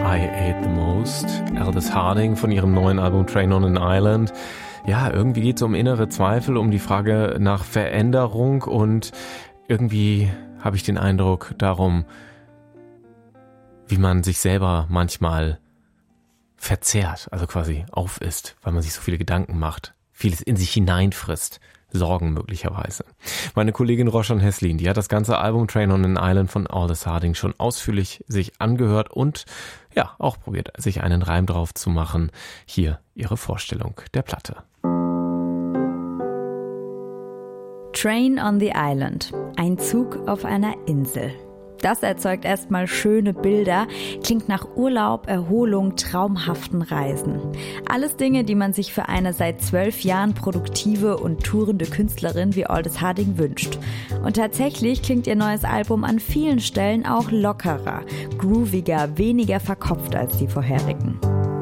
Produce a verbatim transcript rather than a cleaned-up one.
I Ate the Most. Aldous Harding von ihrem neuen Album Train on an Island. Ja, irgendwie geht es um innere Zweifel, um die Frage nach Veränderung und irgendwie habe ich den Eindruck darum, wie man sich selber manchmal verzehrt, also quasi aufisst, weil man sich so viele Gedanken macht, vieles in sich hineinfrisst, Sorgen möglicherweise. Meine Kollegin Roshan Heslin, die hat das ganze Album Train on an Island von Aldous Harding schon ausführlich sich angehört und ja, auch probiert, sich einen Reim drauf zu machen. Hier ihre Vorstellung der Platte. Train on the Island, ein Zug auf einer Insel. Das erzeugt erstmal schöne Bilder, klingt nach Urlaub, Erholung, traumhaften Reisen. Alles Dinge, die man sich für eine seit zwölf Jahren produktive und tourende Künstlerin wie Aldous Harding wünscht. Und tatsächlich klingt ihr neues Album an vielen Stellen auch lockerer, grooviger, weniger verkopft als die vorherigen.